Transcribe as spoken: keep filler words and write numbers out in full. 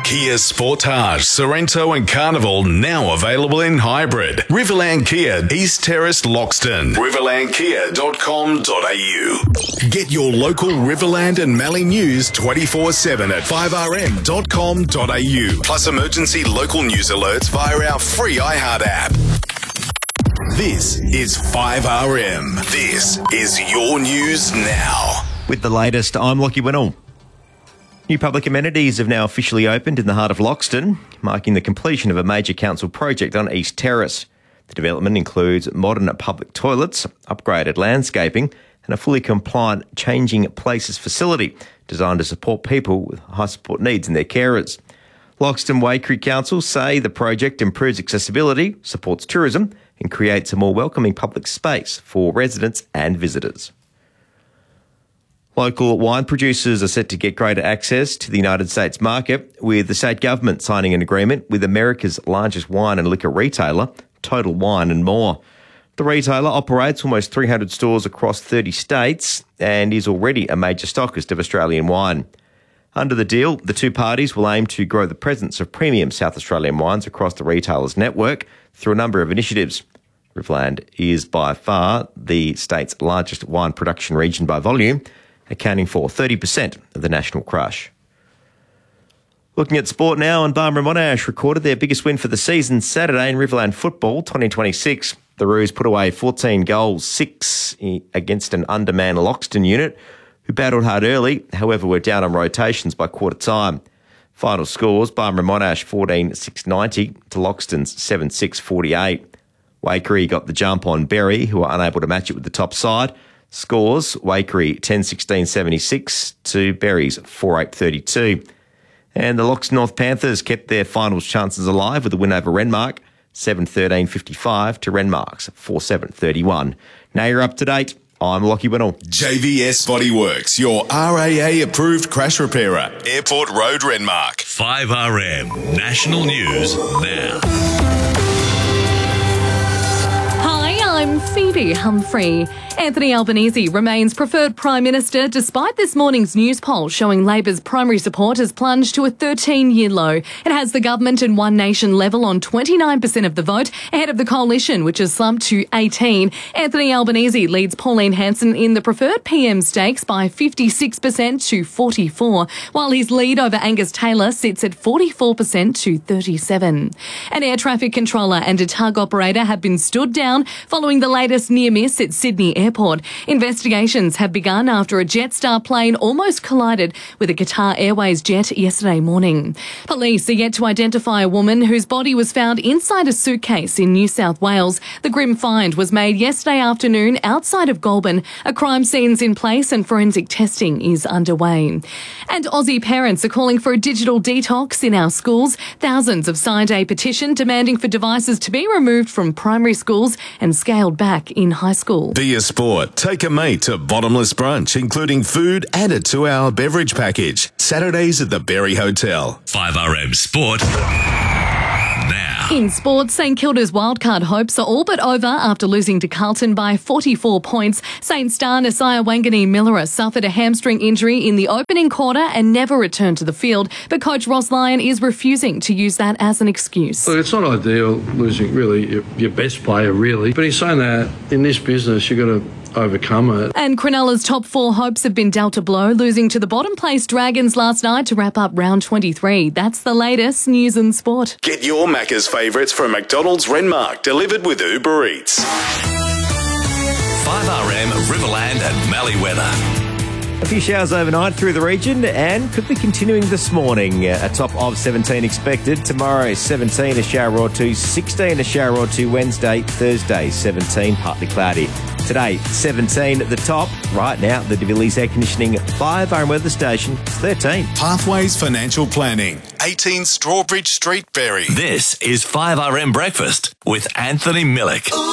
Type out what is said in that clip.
Kia Sportage, Sorrento and Carnival now available in hybrid. Riverland Kia, East Terrace, Loxton. riverland kia dot com dot a u. Get your local Riverland and Mallee news twenty-four seven at five r m dot com dot a u. Plus emergency local news alerts via our free iHeart app. This is five R M. This is your news now. With the latest, I'm Lockie Winnell. New public amenities have now officially opened in the heart of Loxton, marking the completion of a major council project on East Terrace. The development includes modern public toilets, upgraded landscaping, and a fully compliant changing places facility designed to support people with high support needs and their carers. Loxton Waikerie Council say the project improves accessibility, supports tourism, and creates a more welcoming public space for residents and visitors. Local wine producers are set to get greater access to the United States market, with the state government signing an agreement with America's largest wine and liquor retailer, Total Wine and More. The retailer operates almost three hundred stores across thirty states and is already a major stockist of Australian wine. Under the deal, the two parties will aim to grow the presence of premium South Australian wines across the retailer's network through a number of initiatives. Riverland is by far the state's largest wine production region by volume, accounting for thirty percent of the national crush. Looking at sport now, and Barmera Monash recorded their biggest win for the season Saturday in Riverland Football twenty twenty-six. The Roos put away fourteen goals, six against an undermanned Loxton unit, who battled hard early, however were down on rotations by quarter time. Final scores, Barmera Monash fourteen six ninety to Loxton's seven six forty-eight. Waikerie got the jump on Berry, who were unable to match it with the top side. Scores, Waikerie ten sixteen seventy-six to Berry's four eight thirty-two. And the Loxton North Panthers kept their finals chances alive with a win over Renmark, seven thirteen fifty-five to Renmark's four seven thirty-one. Now you're up to date. I'm Lockie Winnell. J V S Bodyworks, your R A A approved crash repairer. Airport Road, Renmark. five R M National News now. I'm Phoebe Humphrey. Anthony Albanese remains preferred Prime Minister despite this morning's news poll showing Labor's primary support has plunged to a thirteen-year low. It has the government and One Nation level on twenty-nine percent of the vote, ahead of the coalition, which has slumped to eighteen. Anthony Albanese leads Pauline Hanson in the preferred P M stakes by fifty-six percent to forty-four, while his lead over Angus Taylor sits at forty-four percent to thirty-seven. An air traffic controller and a tug operator have been stood down following the latest near miss at Sydney Airport. Investigations have begun after a Jetstar plane almost collided with a Qatar Airways jet yesterday morning. Police are yet to identify a woman whose body was found inside a suitcase in New South Wales. The grim find was made yesterday afternoon outside of Goulburn. A crime scene's in place and forensic testing is underway. And Aussie parents are calling for a digital detox in our schools. Thousands have signed a petition demanding for devices to be removed from primary schools and scaled back in high school. Be a Sport. Take a mate to bottomless brunch, including food and a two-hour beverage package. Saturdays at the Berry Hotel. five R M Sport. Now. In sports, St Kilda's wildcard hopes are all but over after losing to Carlton by forty-four points. Saint star Nasiah Wangani-Millera suffered a hamstring injury in the opening quarter and never returned to the field, but coach Ross Lyon is refusing to use that as an excuse. Look, it's not ideal losing really your, your best player, really, but he's saying that in this business you've got to overcome it. And Cronulla's top four hopes have been dealt a blow, losing to the bottom place Dragons last night to wrap up round twenty-three. That's the latest news and sport. Get your Macca's favourites from McDonald's Renmark, delivered with Uber Eats. five R M Riverland and Mallee weather. A few showers overnight through the region and could be continuing this morning. A top of seventeen expected. Tomorrow, seventeen, a shower or two. sixteen, a shower or two Wednesday. Thursday, seventeen, partly cloudy. Today, seventeen at the top. Right now, the De Villiers Air Conditioning five R M weather station, thirteen. Pathways Financial Planning, eighteen Strawbridge Street, Berry. This is five R M Breakfast with Anthony Millick.